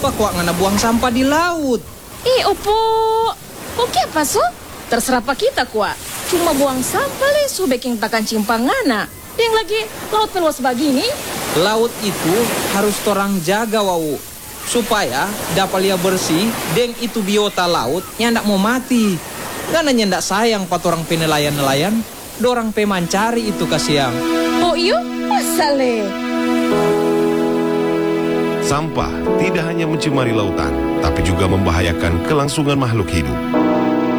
Kenapa kok ngana buang sampah di laut? Opo. Oke apa so? Terserah pak kita kuat. Cuma buang sampah le so baking takan cimpangana. Yang lagi laut meluas begini. Laut itu harus torang jaga wau. Supaya dapat lia bersih deng itu biota laut yang ndak mau mati. Karena ndak sayang pat orang penelayan-nelayan. Dorang pemancari itu kasiang. Oh iyo? Masa le? Sampah tidak hanya mencemari lautan, tapi juga membahayakan kelangsungan makhluk hidup.